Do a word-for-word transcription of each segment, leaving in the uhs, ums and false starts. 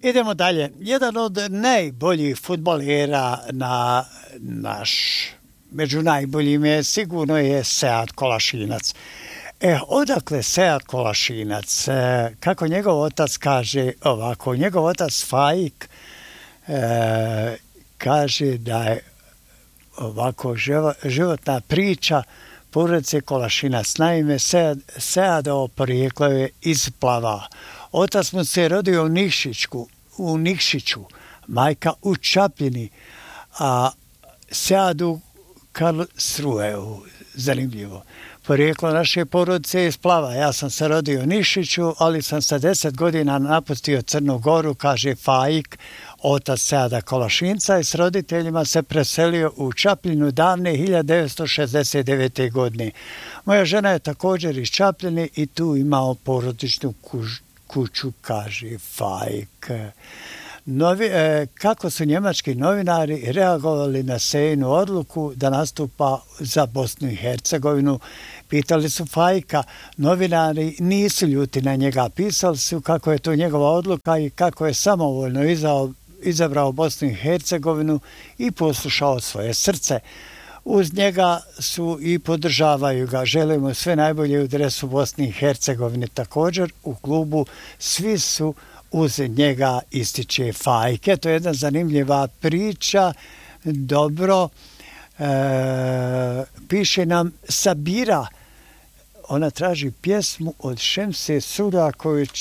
Idemo dalje. Jedan od najboljih fudbalera na naš, među najboljim je sigurno je Sead Kolašinac. E, odakle Sead Kolašinac? E, kako njegov otac kaže ovako, njegov otac Faik e, kaže da je ovako životna priča porodice Kolašinac. Naime, Sead, Seadovo porijeklo je iz Plava. Otac mu se rodio u Nikšićku, u Nikšiću, majka u Čapljini, a Sead u Karlsruheu. Zanimljivo. Porijeklo naše porodice je iz Plava. Ja sam se rodio u Nikšiću, ali sam sa deset godina napustio Crnu Goru, kaže Faik, otac Seada Kolašinca, i s roditeljima se preselio u Čapljinu davne hiljadu devetsto šezdeset devete. godine. Moja žena je također iz Čapljine i tu imao porodičnu kuću, kaže Faik. Novi, eh, kako su njemački novinari reagovali na Seinu odluku da nastupa za Bosnu i Hercegovinu? Pitali su Fajka. Novinari nisu ljuti na njega. Pisali su kako je to njegova odluka i kako je samovoljno izao, izabrao Bosnu i Hercegovinu i poslušao svoje srce. Uz njega su i podržavaju ga. Želimo sve najbolje u dresu Bosne i Hercegovine. Također u klubu svi su uz njega, ističe Faik. To je jedna zanimljiva priča. Dobro, e, piše nam Sabira. Ona traži pjesmu od Šemse Suraković.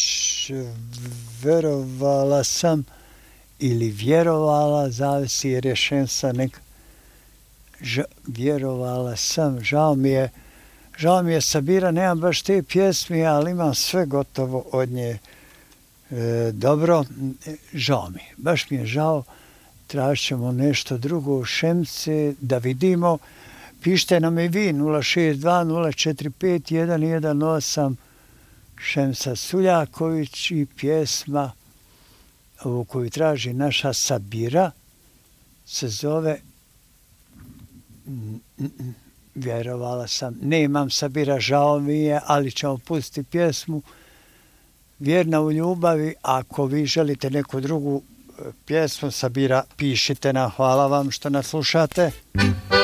Verovala sam ili vjerovala, zavisi jer je Šemsa nek... Ž, vjerovala sam, žao mi je, žao mi je Sabira, nemam baš te pjesme, ali imam sve gotovo od nje. E, dobro, žao mi, baš mi je žao, tražit ćemo nešto drugo u Šemce da vidimo. Pišite nam i vi nula šest dva nula četiri pet jedan jedan osam. Šemsa Suljaković i pjesma ovu koju traži naša Sabira se zove Vjerovala sam. Nemam Sabira, žao mi je, ali ćemo pustiti pjesmu Vjerna u ljubavi. Ako vi želite neku drugu pjesmu Sabira, pišite nam. Hvala vam što nas slušate.